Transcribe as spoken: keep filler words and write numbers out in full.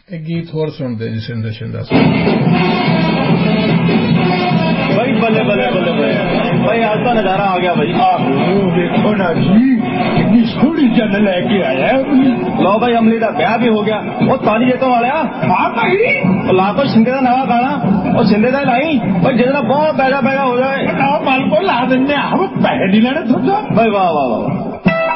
एक गीत होर सुनते जी सिंधा शिंदा भाई बल्ले बल्ले बल्ले भाई आज का नजारा आ गया भाई। देखो ना जी कितनी सोहनी जन लेके आया लो भाई अमली का ब्याह भी हो गया। वो ताली जेतों वाले हाँ भाई ला को शिंदे का नवा गाना और शिंदे का लाई भाई जितना बहुत बैगा बैगा हो जाए माल को ला देने हम पैसे नहीं लेने थोड़ा भाई वाह वाह वाह